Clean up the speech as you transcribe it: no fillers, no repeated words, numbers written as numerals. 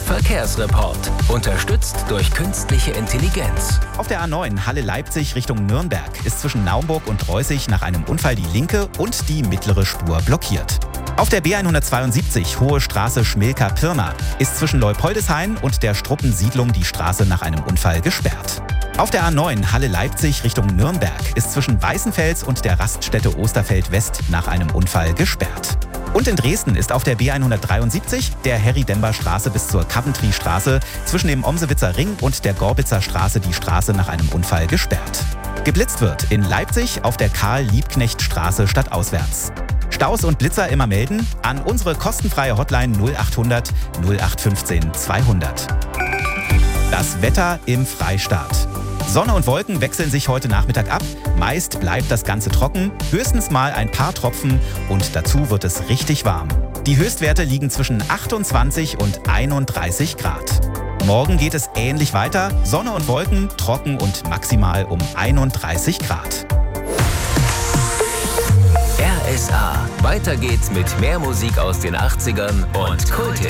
Verkehrsreport. Unterstützt durch künstliche Intelligenz. Auf der A9 Halle-Leipzig Richtung Nürnberg ist zwischen Naumburg und Reußig nach einem Unfall die linke und die mittlere Spur blockiert. Auf der B172 Hohe Straße Schmilka-Pirna ist zwischen Leupoldeshain und der Struppensiedlung die Straße nach einem Unfall gesperrt. Auf der A9 Halle-Leipzig Richtung Nürnberg ist zwischen Weißenfels und der Raststätte Osterfeld-West nach einem Unfall gesperrt. Und in Dresden ist auf der B173 der Harry-Dember-Straße bis zur Coventry-Straße zwischen dem Omsewitzer Ring und der Gorbitzer Straße die Straße nach einem Unfall gesperrt. Geblitzt wird in Leipzig auf der Karl-Liebknecht-Straße stadtauswärts. Staus und Blitzer immer melden an unsere kostenfreie Hotline 0800 0815 200. Das Wetter im Freistaat. Sonne und Wolken wechseln sich heute Nachmittag ab. Meist bleibt das Ganze trocken, höchstens mal ein paar Tropfen und dazu wird es richtig warm. Die Höchstwerte liegen zwischen 28 und 31 Grad. Morgen geht es ähnlich weiter. Sonne und Wolken, trocken und maximal um 31 Grad. RSA. Weiter geht's mit mehr Musik aus den 80ern und Kulthits.